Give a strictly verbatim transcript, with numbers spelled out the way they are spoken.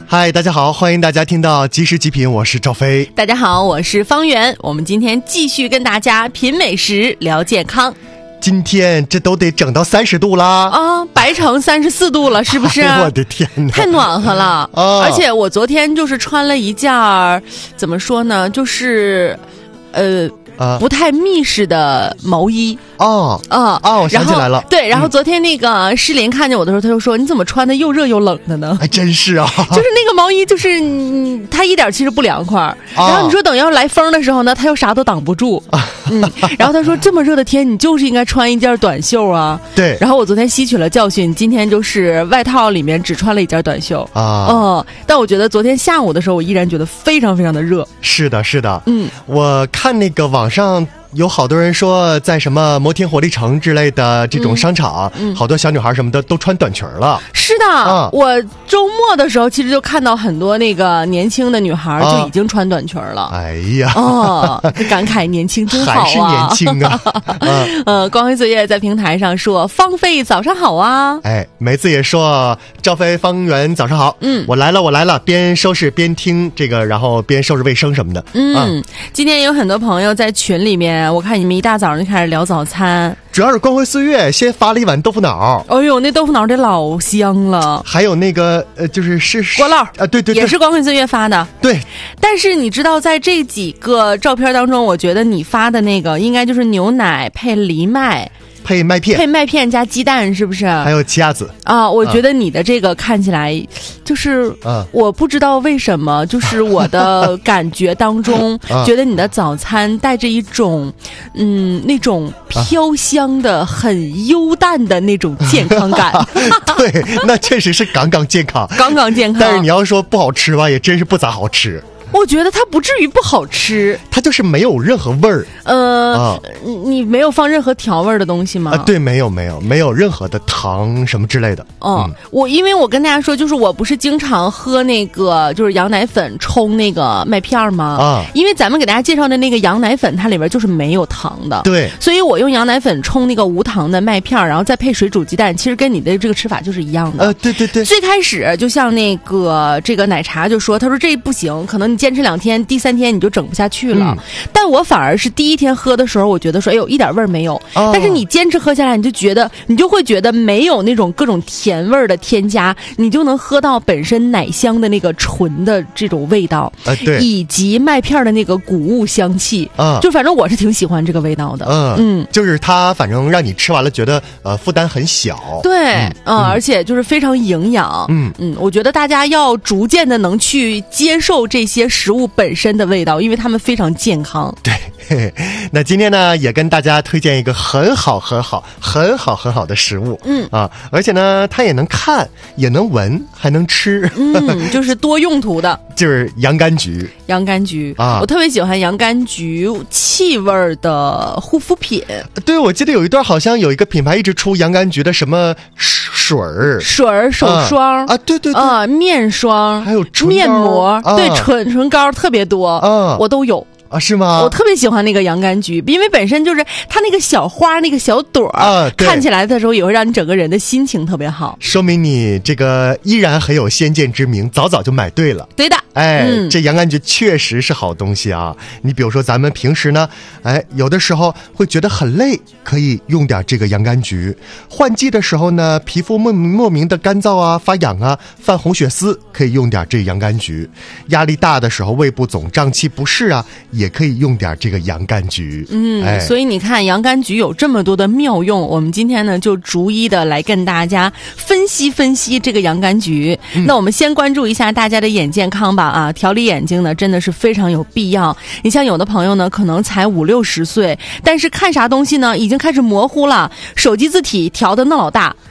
嗨，大家好，欢迎大家听到即时极品，我是赵飞。 大家好，我是方圆。我们今天继续跟大家品美食聊健康。 今天这都得整到三十度啦啊，白城三十四度了，是不是？ 哎、我的天哪， 太暖和了、 啊、 而且我昨天就是穿了一件怎么说呢，就是呃、啊、不太密实的毛衣。 哦啊哦，我想起来了。 对，然后昨天那个诗琳看见我的时候，他就说：“你怎么穿的又热又冷的呢？” 还真是啊， 就是那个毛衣，就是嗯，它一点其实不凉快、啊。然后你说等要来风的时候呢，它又啥都挡不住。啊、嗯，然后他说：“这么热的天，你就是应该穿一件短袖啊。” 对。 然后我昨天吸取了教训，今天就是外套里面只穿了一件短袖啊。 嗯，但我觉得昨天下午的时候，我依然觉得非常非常的热。 是的，是的。 嗯， 我看那个网上。有好多人说在什么摩天活力城之类的这种商场、嗯嗯、好多小女孩什么的都穿短裙了。 是的、啊、我周末的时候其实就看到很多那个年轻的女孩就已经穿短裙了、啊、 哎呀哦，感慨年轻真好啊， 还是年轻啊。 嗯、呃，光辉岁月在平台上说方飞早上好啊， 哎，梅子也说赵飞方圆早上好。嗯，我来了我来了，边收拾边听这个，然后边收拾卫生什么的。 嗯、啊、今天有很多朋友在群里面，我看你们一大早上就开始聊早餐， 主要是光辉岁月先发了一碗豆腐脑。 哎呦，那豆腐脑得老香了。 还有那个呃，就是是锅烙啊，对对对， 也是光辉岁月发的。 对， 但是你知道，在这几个照片当中，我觉得你发的那个应该就是牛奶配藜麦。 配麦片， 配麦片加鸡蛋，是不是？ 还有奇亚籽啊！我觉得你的这个看起来，就是，啊、我不知道为什么，就是我的感觉当中，啊、觉得你的早餐带着一种，嗯，那种飘香的、啊、很幽淡的那种健康感。 对，那确实是杠杠健康， 杠杠健康。 但是你要说不好吃吧，也真是不咋好吃。 我觉得它不至于不好吃， 它就是没有任何味儿。 呃、啊，你没有放任何调味的东西吗？ 啊，对，没有没有没有任何的糖什么之类的。 哦、嗯，我因为我跟大家说，就是我不是经常喝那个就是羊奶粉冲那个麦片吗？啊，因为咱们给大家介绍的那个羊奶粉，它里边就是没有糖的。 对， 所以我用羊奶粉冲那个无糖的麦片，然后再配水煮鸡蛋，其实跟你的这个吃法就是一样的。 呃，对对对。 最开始就像那个这个奶茶就说，他说这不行，可能你坚持两天，第三天你就整不下去了。嗯、但我反而是第一天喝的时候，我觉得说，哎呦，一点味儿没有。哦、但是你坚持喝下来，你就觉得，你就会觉得没有那种各种甜味儿的添加，你就能喝到本身奶香的那个纯的这种味道， 呃、对， 以及麦片的那个谷物香气。啊、就反正我是挺喜欢这个味道的。 嗯嗯，就是它，反正让你吃完了觉得呃负担很小。 对，嗯，嗯而且就是非常营养。嗯嗯，我觉得大家要逐渐的能去接受这些食物本身的味道，因为它们非常健康。 对，嘿嘿，那今天呢，也跟大家推荐一个很好很好很好很好的食物。嗯啊，而且呢，它也能看，也能闻，还能吃。 嗯，就是多用途的。 就是洋甘菊。 洋甘菊啊，我特别喜欢洋甘菊气味的护肤品。 对，我记得有一段好像有一个品牌一直出洋甘菊的什么水儿、 水儿、手霜啊, 啊，对对对啊，面霜， 还有唇面膜， 啊、 对，唇唇膏特别多啊，我都有。 啊，是吗？ 我特别喜欢那个洋甘菊，因为本身就是它那个小花、那个小朵儿啊，看起来的时候也会让你整个人的心情特别好。 说明你这个依然很有先见之明，早早就买对了。 对的， 哎，嗯、这洋甘菊确实是好东西啊。你比如说咱们平时呢，哎，有的时候会觉得很累，可以用点这个洋甘菊。换季的时候呢，皮肤莫莫名的干燥啊、发痒啊、犯红血丝，可以用点这洋甘菊。压力大的时候，胃部总胀气不适啊。也可以用点这个洋甘菊。 嗯、哎，所以你看洋甘菊有这么多的妙用，我们今天呢就逐一的来跟大家分析分析这个洋甘菊。嗯、那我们先关注一下大家的眼健康吧啊，调理眼睛呢真的是非常有必要。你像有的朋友呢可能才五六十岁，但是看啥东西呢已经开始模糊了，手机字体调的那老大。